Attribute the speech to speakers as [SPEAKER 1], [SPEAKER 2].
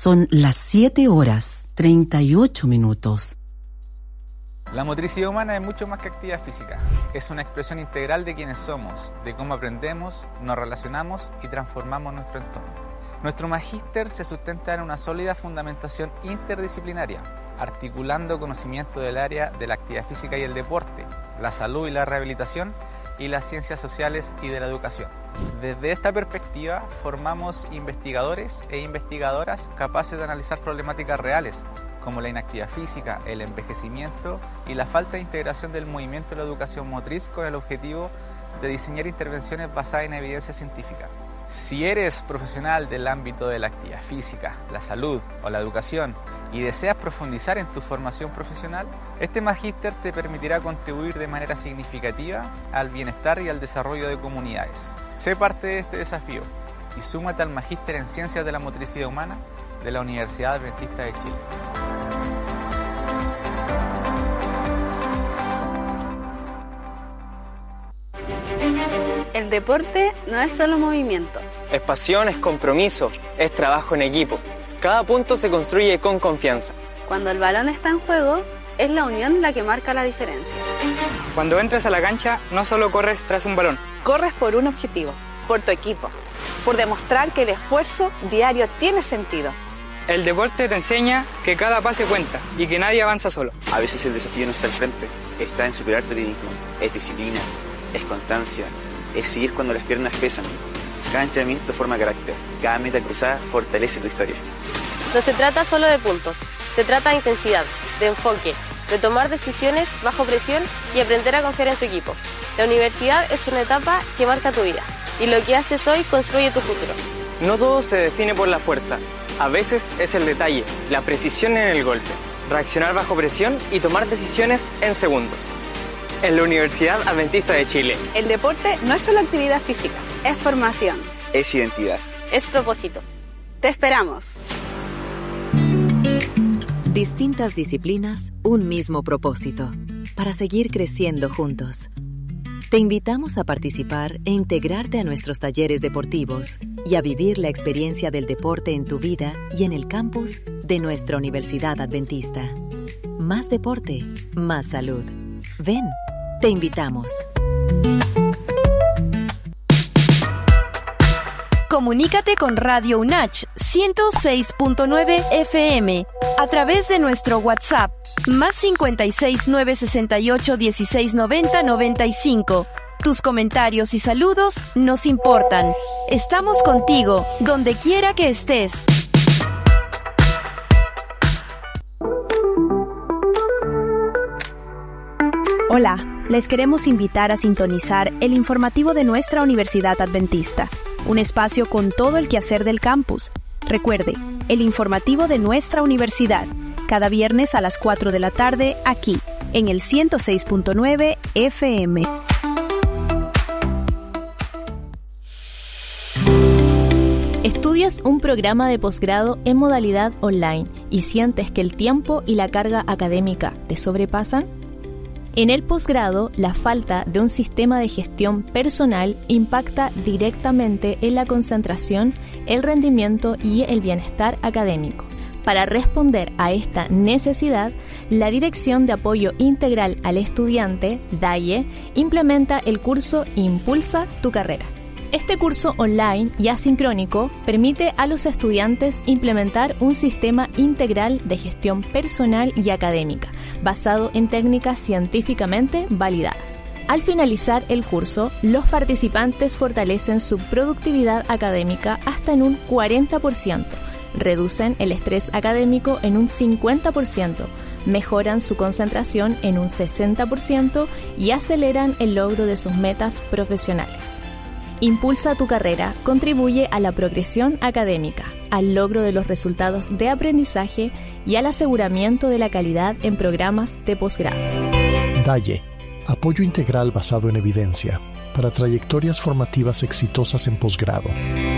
[SPEAKER 1] Son las 7:38.
[SPEAKER 2] La motricidad humana es mucho más que actividad física. Es una expresión integral de quiénes somos, de cómo aprendemos, nos relacionamos y transformamos nuestro entorno. Nuestro magíster se sustenta en una sólida fundamentación interdisciplinaria, articulando conocimiento del área de la actividad física y el deporte, la salud y la rehabilitación y las ciencias sociales y de la educación. Desde esta perspectiva, formamos investigadores e investigadoras capaces de analizar problemáticas reales, como la inactividad física, el envejecimiento y la falta de integración del movimiento y la educación motriz con el objetivo de diseñar intervenciones basadas en evidencia científica. Si eres profesional del ámbito de la actividad física, la salud o la educación y deseas profundizar en tu formación profesional, este magíster te permitirá contribuir de manera significativa al bienestar y al desarrollo de comunidades. Sé parte de este desafío y súmate al magíster en Ciencias de la Motricidad Humana de la Universidad Adventista de Chile.
[SPEAKER 3] El deporte no es solo movimiento.
[SPEAKER 4] Es pasión, es compromiso, es trabajo en equipo. Cada punto se construye con confianza.
[SPEAKER 3] Cuando el balón está en juego, es la unión la que marca la diferencia.
[SPEAKER 5] Cuando entras a la cancha, no solo corres tras un balón.
[SPEAKER 6] Corres por un objetivo, por tu equipo, por demostrar que el esfuerzo diario tiene sentido.
[SPEAKER 5] El deporte te enseña que cada pase cuenta y que nadie avanza solo.
[SPEAKER 7] A veces el desafío no está al frente, está en superarte a ti mismo. Es disciplina, es constancia, es seguir cuando las piernas pesan. Cada entrenamiento forma carácter, cada meta cruzada fortalece tu historia.
[SPEAKER 8] No se trata solo de puntos, se trata de intensidad, de enfoque, de tomar decisiones bajo presión y aprender a confiar en tu equipo. La universidad es una etapa que marca tu vida y lo que haces hoy construye tu futuro.
[SPEAKER 4] No todo se define por la fuerza, a veces es el detalle, la precisión en el golpe, reaccionar bajo presión y tomar decisiones en segundos. En la Universidad Adventista de Chile,
[SPEAKER 6] el deporte no es solo actividad física,
[SPEAKER 3] Es formación.
[SPEAKER 7] Es identidad.
[SPEAKER 8] Es propósito.
[SPEAKER 3] Te esperamos.
[SPEAKER 9] Distintas disciplinas, un mismo propósito, para seguir creciendo juntos. Te invitamos a participar e integrarte a nuestros talleres deportivos y a vivir la experiencia del deporte en tu vida y en el campus de nuestra Universidad Adventista. Más deporte, más salud. Ven, te invitamos.
[SPEAKER 10] Comunícate con Radio UNACH 106.9 FM a través de nuestro WhatsApp +56 968 16 90 95. Tus comentarios y saludos nos importan. Estamos contigo, donde quiera que estés.
[SPEAKER 11] Hola, les queremos invitar a sintonizar el informativo de nuestra Universidad Adventista, un espacio con todo el quehacer del campus. Recuerde, el informativo de nuestra universidad, cada viernes a las 4 de la tarde, aquí, en el 106.9 FM.
[SPEAKER 12] ¿Estudias un programa de posgrado en modalidad online y sientes que el tiempo y la carga académica te sobrepasan? En el posgrado, la falta de un sistema de gestión personal impacta directamente en la concentración, el rendimiento y el bienestar académico. Para responder a esta necesidad, la Dirección de Apoyo Integral al Estudiante, DAIE, implementa el curso Impulsa tu Carrera. Este curso online y asincrónico permite a los estudiantes implementar un sistema integral de gestión personal y académica, basado en técnicas científicamente validadas. Al finalizar el curso, los participantes fortalecen su productividad académica hasta en un 40%, reducen el estrés académico en un 50%, mejoran su concentración en un 60% y aceleran el logro de sus metas profesionales. Impulsa tu Carrera contribuye a la progresión académica, al logro de los resultados de aprendizaje y al aseguramiento de la calidad en programas de posgrado.
[SPEAKER 13] DAIE, apoyo integral basado en evidencia para trayectorias formativas exitosas en posgrado.